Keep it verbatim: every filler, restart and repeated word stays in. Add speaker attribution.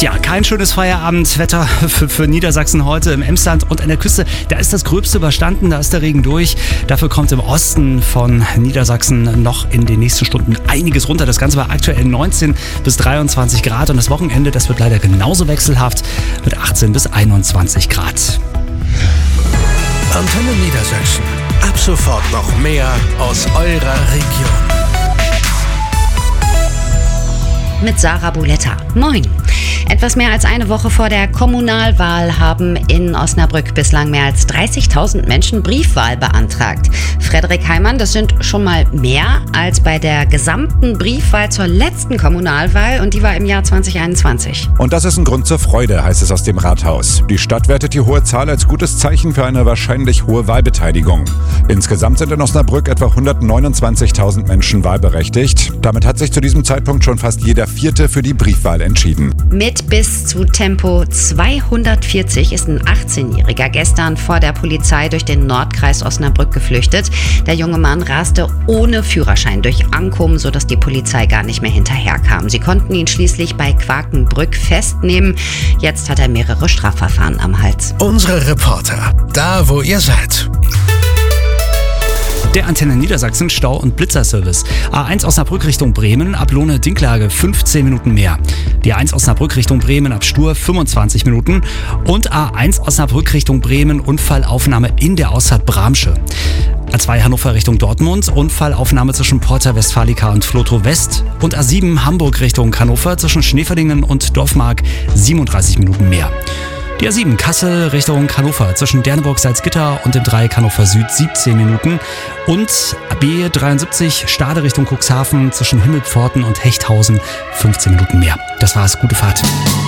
Speaker 1: Ja, kein schönes Feierabendwetter für, für Niedersachsen heute im Emsland und an der Küste. Da ist das Gröbste überstanden, da ist der Regen durch. Dafür kommt im Osten von Niedersachsen noch in den nächsten Stunden einiges runter. Das Ganze war aktuell neunzehn bis dreiundzwanzig Grad und das Wochenende, das wird leider genauso wechselhaft mit achtzehn bis einundzwanzig Grad.
Speaker 2: Antenne Niedersachsen. Ab sofort noch mehr aus eurer Region.
Speaker 3: Mit Sarah Buletta. Moin. Etwas mehr als eine Woche vor der Kommunalwahl haben in Osnabrück bislang mehr als dreißigtausend Menschen Briefwahl beantragt. Frederik Heimann, das sind schon mal mehr als bei der gesamten Briefwahl zur letzten Kommunalwahl und die war im Jahr zwanzig einundzwanzig.
Speaker 4: Und das ist ein Grund zur Freude, heißt es aus dem Rathaus. Die Stadt wertet die hohe Zahl als gutes Zeichen für eine wahrscheinlich hohe Wahlbeteiligung. Insgesamt sind in Osnabrück etwa hundertneunundzwanzigtausend Menschen wahlberechtigt. Damit hat sich zu diesem Zeitpunkt schon fast jeder Vierte für die Briefwahl entschieden.
Speaker 3: Mit bis zu Tempo zweihundertvierzig ist ein achtzehnjähriger gestern vor der Polizei durch den Nordkreis Osnabrück geflüchtet. Der junge Mann raste ohne Führerschein durch Ankum, sodass die Polizei gar nicht mehr hinterherkam. Sie konnten ihn schließlich bei Quakenbrück festnehmen. Jetzt hat er mehrere Strafverfahren am Hals.
Speaker 2: Unsere Reporter, da wo ihr seid.
Speaker 1: Der Antenne Niedersachsen Stau- und Blitzerservice. A eins Osnabrück Richtung Bremen ab Lohne-Dinklage fünfzehn Minuten mehr. Die A eins Osnabrück Richtung Bremen ab Stur fünfundzwanzig Minuten. Und A eins Osnabrück Richtung Bremen Unfallaufnahme in der Ausfahrt Bramsche. A zwei Hannover Richtung Dortmund, Unfallaufnahme zwischen Porta Westfalica und Flotow West. Und A sieben Hamburg Richtung Hannover zwischen Schneeverdingen und Dorfmark siebenunddreißig Minuten mehr. Die A sieben Kassel Richtung Hannover zwischen Derneburg-Salzgitter und dem Dreieck Hannover Süd siebzehn Minuten. Und B dreiundsiebzig Stade Richtung Cuxhaven zwischen Himmelpforten und Hechthausen fünfzehn Minuten mehr. Das war's, gute Fahrt.